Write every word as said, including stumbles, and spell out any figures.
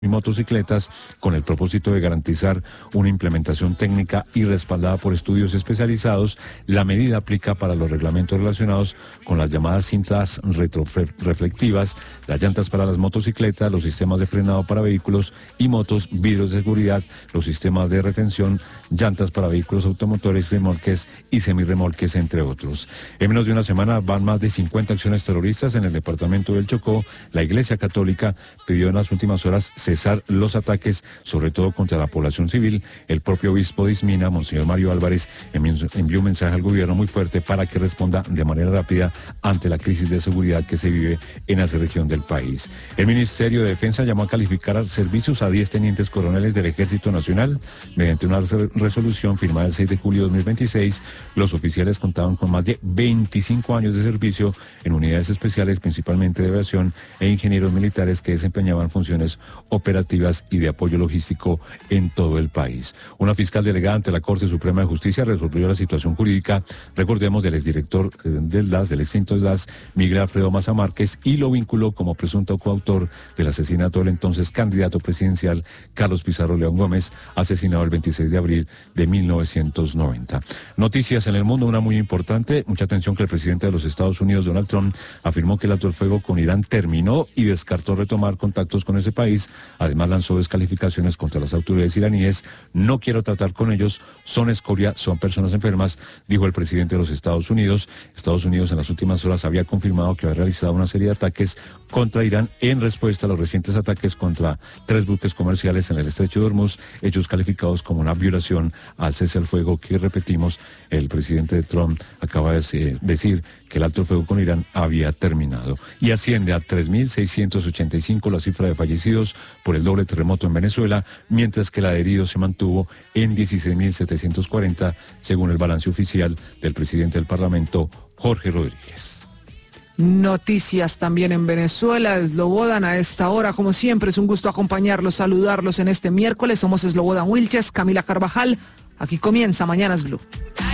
y motocicletas con el propósito de garantizar una implementación técnica y respaldada por estudios especializados. La medida aplica para los reglamentos relacionados con las llamadas cintas retroreflectivas, las llantas para las motocicletas, los sistemas de frenado para vehículos y motos, vidrios de seguridad, los sistemas de retención, llantas para vehículos automotores, remolques y semirremolques, entre otros. En menos de una semana van más de cincuenta acciones terroristas en el departamento del Chocó. La Iglesia Católica pidió en las últimas horas cesar los ataques, sobre todo contra la población civil. El propio obispo de Ismina, Monseñor Mario Álvarez, envió un mensaje al gobierno muy fuerte para que responda de manera rápida ante la crisis de seguridad que se vive en esa región del país. El Ministerio de Defensa llamó a calificar a servicios a diez tenientes coroneles del Ejército Nacional. Mediante una resolución firmada el seis de julio de dos mil veintiséis, los oficiales contaban con más de veinticinco años de servicio en unidades especiales, principalmente de aviación, e ingenieros militares que desempeñaban funciones operativas y de apoyo logístico en todo el país. Una fiscal delegada ante la Corte Suprema de Justicia resolvió la situación jurídica, recordemos, del exdirector del D A S, del extinto D A S, Miguel Alfredo Maza Márquez, y lo vinculó como presunto coautor del asesinato del entonces candidato presidencial Carlos Pizarro León Gómez, asesinado el veintiséis de abril de mil novecientos noventa. Noticias en el mundo, una muy importante. Mucha atención, que el presidente de los Estados Unidos, Donald Trump, afirmó que el alto el fuego con Irán terminó y descartó retomar contactos con ese país. Además, lanzó descalificaciones contra las autoridades iraníes. No quiero tratar con ellos, son escoria, son personas enfermas, dijo el presidente de los Estados Unidos. Estados Unidos en las últimas horas había confirmado que había realizado una serie de ataques contra Irán en respuesta a los recientes ataques contra tres buques comerciales en el estrecho de Hormuz, hechos calificados como una violación al cese al fuego que, repetimos, el presidente Trump acaba de decir que el alto el fuego con Irán había terminado. Y asciende a tres mil seiscientos ochenta y cinco la cifra de fallecidos por el doble terremoto en Venezuela, mientras que la de heridos se mantuvo en dieciséis mil setecientos cuarenta, según el balance oficial del presidente del Parlamento, Jorge Rodríguez. Noticias también en Venezuela. Slobodan a esta hora, como siempre, es un gusto acompañarlos, saludarlos en este miércoles. Somos Slobodan Wilches, Camila Carvajal. Aquí comienza Mañanas Blue.